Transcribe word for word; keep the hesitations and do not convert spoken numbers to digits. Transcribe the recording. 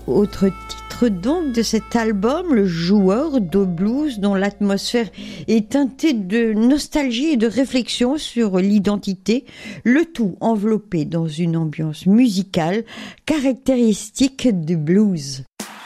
Autre titre donc de cet album, Le joueur de blues, dont l'atmosphère est teintée de nostalgie et de réflexion sur l'identité, le tout enveloppé dans une ambiance musicale caractéristique du blues.